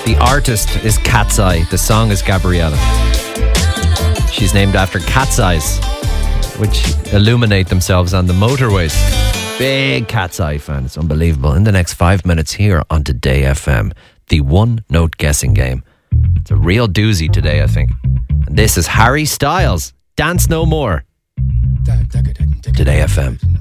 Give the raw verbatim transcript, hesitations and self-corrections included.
The artist is Cat's Eye. The song is Gabriella. She's named after cat's eyes, which illuminate themselves on the motorways. Big Cat's Eye fan. It's unbelievable. In the next five minutes here on Today F M, the one-note guessing game. It's a real doozy today, I think. And this is Harry Styles. Dance No More. Today F M.